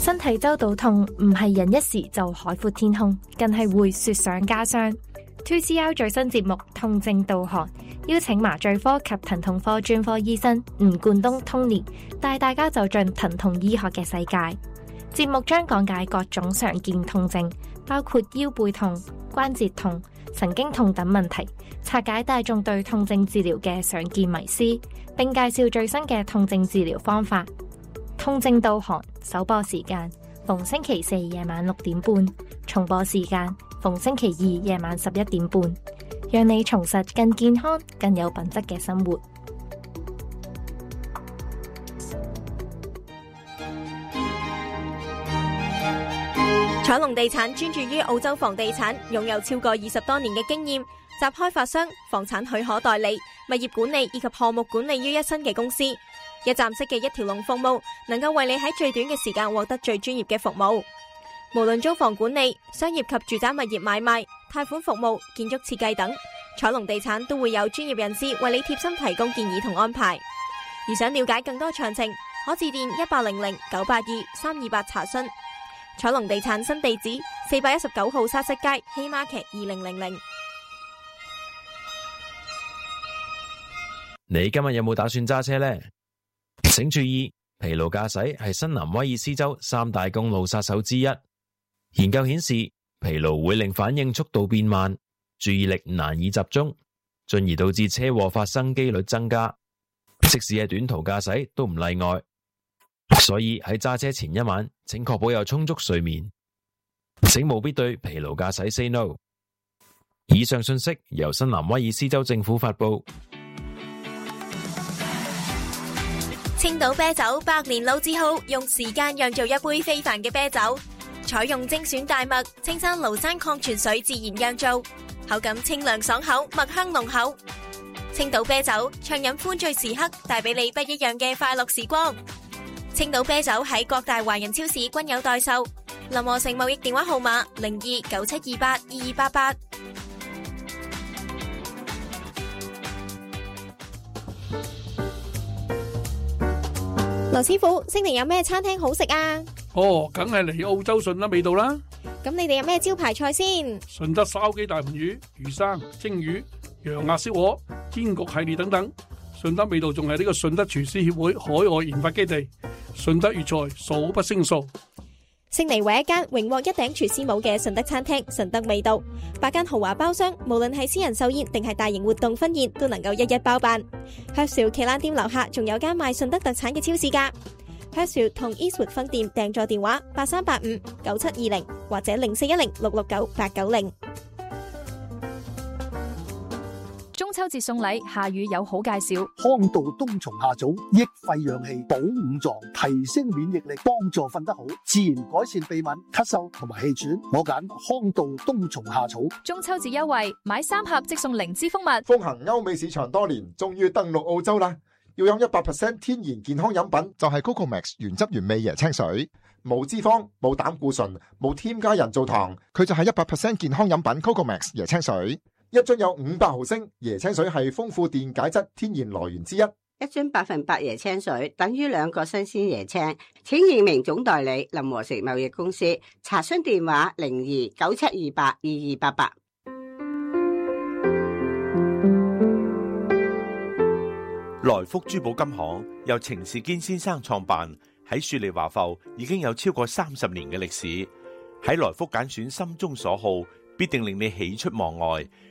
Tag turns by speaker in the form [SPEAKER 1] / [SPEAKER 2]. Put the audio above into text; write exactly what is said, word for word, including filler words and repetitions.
[SPEAKER 1] 身體周到痛唔係人一時就海闊天空，更係會雪上加霜。two C R 最新節目《痛症導航》邀請麻醉科及疼痛科專科醫生吳冠東 Tony 帶大家走進疼痛醫學嘅世界。節目將講解各種常見痛症，包括腰背痛、關節痛、神經痛等問題，拆解大眾對痛症治療嘅常見迷思，並介紹最新嘅痛症治療方法。痛症導航首播時間逢星期四夜晚六點半，重播時間逢星期二夜晚十一點半，讓你重拾更健康、更有品質嘅生活。
[SPEAKER 2] 彩龍地產專注於澳洲房地產，擁有超過二十多年嘅經驗，集開發商、房產許可代理、物業管理以及項目管理於一身嘅公司。一站式嘅一條龍服務，能夠為你喺最短嘅時間獲得最專業嘅服務。無論租房管理、商業及住宅物業買賣、貸款服務、建築設計等，彩龍地產都會有專業人士為你貼心提供建議同安排。而想了解更多詳情，可致電一八零零九八二三二八查詢。彩龍地產新地址四百一十九號沙石街希瑪劇二零零零。
[SPEAKER 3] 你今日有冇打算揸車呢？請注意，疲勞駕駛係新南威爾斯州三大公路殺手之一。研究顯示，疲勞會令反應速度變慢，注意力難以集中，進而導致車禍發生機率增加。即使係短途駕駛都唔例外。所以喺揸車前一晚，請確保有充足睡眠。請務必對疲勞駕駛 say no。以上信息由新南威爾斯州政府發佈。
[SPEAKER 2] 青島啤酒百年老字號，用時間釀造一杯非凡嘅啤酒，採用精選大麥、青山廬山礦泉水自然釀造，口感清涼爽口，麥香濃厚。青島啤酒暢飲歡醉時刻，帶俾你不一樣嘅快樂時光。青島啤酒喺各大華人超市均有代售，林和成貿易電話號碼零二九七二八二二八八。羅師傅，悉尼有咩餐廳好食啊？
[SPEAKER 4] 哦，梗係嚟澳洲順德味道啦。
[SPEAKER 2] 咁你哋有咩招牌菜先？
[SPEAKER 4] 順德燒雞大盤魚、魚生、蒸魚、羊鴨燒鵝、煎焗系列等等。順德味道仲係呢個順德廚師協會海外研發基地。順德粵菜數不勝數。
[SPEAKER 2] 悉尼唯一間榮獲一頂廚師帽嘅順德餐廳順德味道，八間豪華包廂，無論係私人壽宴定係大型活動婚宴，都能夠一一包辦。Herschel 旗艦店樓下仲有間賣順德特產嘅超市㗎。Herschel 同 Eastwood 分店訂座電話八三八五九七二零或者零四一零六六九八九零。
[SPEAKER 5] 中秋節送禮，夏雨有好介紹。
[SPEAKER 6] 康道冬蟲夏草，益肺養氣，補五臟，提升免疫力，幫助瞓得好，自然改善鼻敏、咳嗽同埋氣喘。我揀康道冬蟲夏草。
[SPEAKER 5] 中秋節優惠，買三盒即送靈芝蜂蜜。
[SPEAKER 7] 風行歐美市場多年，終於登陸澳洲啦！要飲一百 percent 天然健康飲品，就係 Coco Max 原汁原味椰青水，冇脂肪、冇膽固醇、冇添加人造糖，佢就係一百 percent 健康飲品 Coco Max 椰青水。一樽有五百毫升，椰青水係豐富電解質天然來源之一。
[SPEAKER 8] 一樽百分百椰青水等於兩個新鮮椰青。請認明總代理林和成貿易公司。查詢電話零二九七二八二二八八。
[SPEAKER 9] 來福珠寶金行由程士堅先生創辦，喺雪梨華埠已經有超過三十年嘅歷史。喺來福揀選心中所好，必定令你喜出望外。